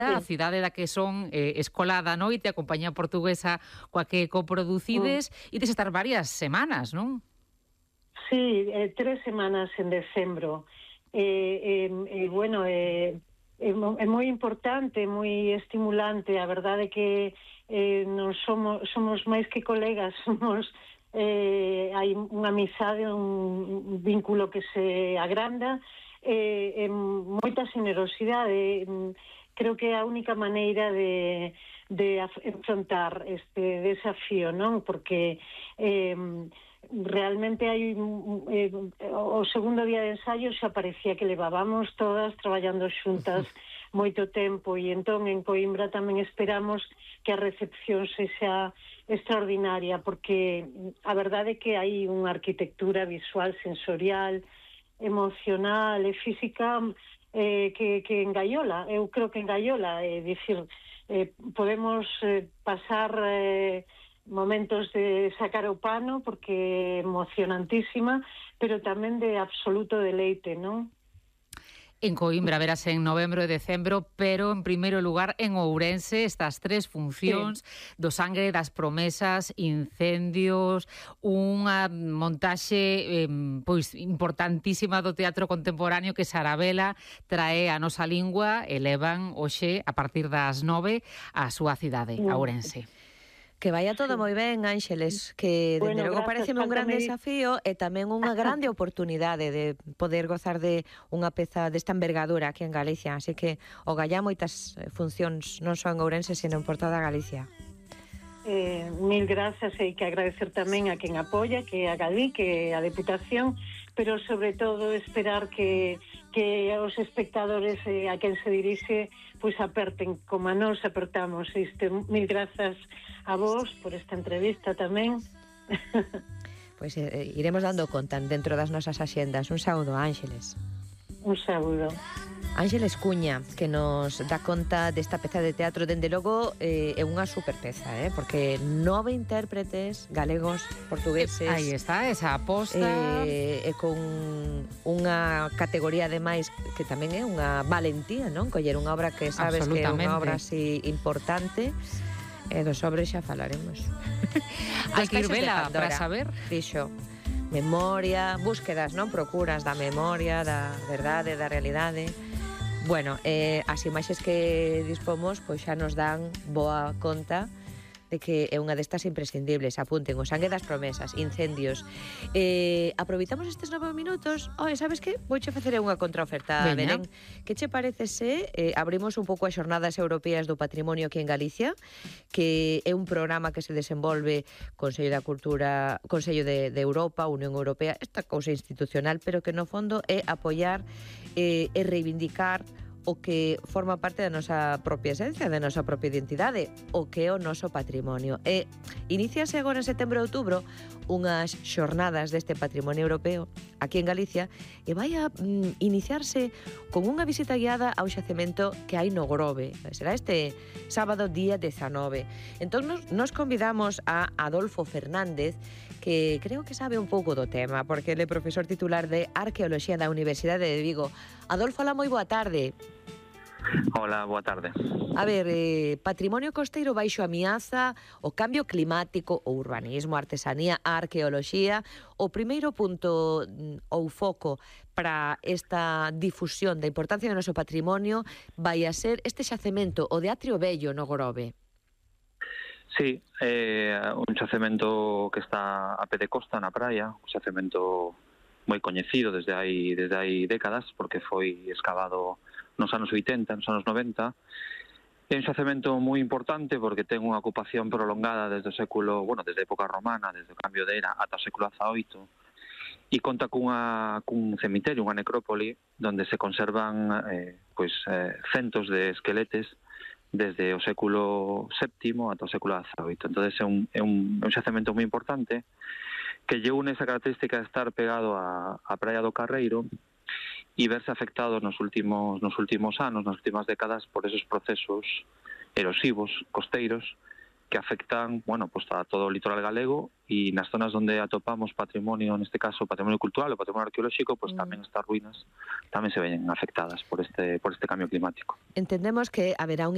a cidade da que son Escola da Noite, a compañía portuguesa coa que coproducides, e tes estar varias semanas, non? Sí, 3 semanas en decembro. Bueno, é moi importante, moi estimulante. A verdade é que non somos máis que colegas, hai unha amizade, un vínculo que se agranda, moita generosidade. Creo que é a única maneira de enfrontar este desafío, non? Porque realmente hai o segundo día de ensayo xa parecía que levábamos todas traballando xuntas moito tempo, e entón en Coimbra tamén esperamos que a recepción sexa extraordinaria, porque a verdade é que hai unha arquitectura visual, sensorial, emocional e física que engaiola. Eu creo que engaiola, é dicir, podemos pasar momentos de sacar o pano porque é emocionantísima, pero tamén de absoluto deleite, non? En Coimbra verás en novembro e decembro, pero en primeiro lugar en Ourense estas 3 funcións, do Sangue das Promesas, Incendios, unha montaxe pois importantísima do teatro contemporáneo que Sarabela trae a nosa lingua e levan hoxe a partir das 9 á súa cidade, a Ourense. Que vaya todo moi ben, Ángeles, que dende logo pareceme un gran desafío e tamén unha grande oportunidade de poder gozar de unha peza desta envergadura aquí en Galicia, así que o gallá moitas funcións non só en Ourense, sino en por toda Galicia. Mil grazas, e que agradecer tamén a quen apoia, que a Galí, que a Deputación, pero sobre todo esperar que os espectadores a quen se dirixe pois aperten como a nós apertamos isto. Mil grazas a vos por esta entrevista tamén. Pois iremos dando conta dentro das nosas axendas. Un saúdo, Ángeles. Un saúdo. Ángeles Cuña, que nos dá conta desta peza de teatro, dende logo é unha super peza, porque 9 intérpretes galegos, portugueses. Aí está, esa aposta. E con unha categoría ademais que tamén é unha valentía, non? Coller unha obra que sabes que é unha obra así importante. E dos sobres xa falaremos. Hai que ir vela para saber. Dixo, memoria, búsquedas, non? Procuras da memoria, da verdade, da realidade. Bueno, as imaxes que dispomos pois xa nos dan boa conta de que é unha destas imprescindibles. Apunten, O Sangue das Promesas, Incendios. Aproveitamos estes 9 minutos. Sabes que? Vouche facer unha contraoferta, Belén. Que che parece se abrimos un pouco as xornadas europeas do patrimonio aquí en Galicia, que é un programa que se desenvolve Consello da Cultura, Consello de Europa, Unión Europea, esta cousa institucional, pero que no fondo é apoiar e reivindicar o que forma parte da nosa propia esencia, da nosa propia identidade, o que é o noso patrimonio. Iníciase agora en setembro e outubro unhas xornadas deste patrimonio europeo aquí en Galicia e vai a iniciarse con unha visita guiada ao xacemento que hai no Grove. Será este sábado día 19. Entón nos convidamos a Adolfo Fernández, que creo que sabe un pouco do tema, porque ele é profesor titular de Arqueoloxía da Universidade de Vigo. Adolfo, hola, moi boa tarde. Hola, boa tarde. A ver, patrimonio costeiro baixo ameaza, o cambio climático, o urbanismo, a artesanía, a arqueoloxía. O primeiro punto ou foco para esta difusión da importancia do noso patrimonio vai a ser este xacemento, o de Atrio Vello no Grove. Sí, un xacemento que está a pé de costa na praia, un xacemento moi coñecido desde hai décadas, porque foi excavado nos anos 80, nos anos 90. É un xacemento moi importante porque ten unha ocupación prolongada desde o século, desde a época romana, desde o cambio de era ata o século XVIII, e conta cun cemiterio, unha necrópoli, onde se conservan centos de esqueletes desde o século VII ata o século XVIII. Entón é un xacemento moi importante que lle une esa característica de estar pegado á praia do Carreiro e verse afectado nos últimos anos, nas últimas décadas, por esos procesos erosivos, costeiros, que afectan, a todo o litoral galego, e nas zonas onde atopamos patrimonio, neste caso patrimonio cultural, o patrimonio arqueolóxico, tamén estas ruínas tamén se ven afectadas por este cambio climático. Entendemos que haberá un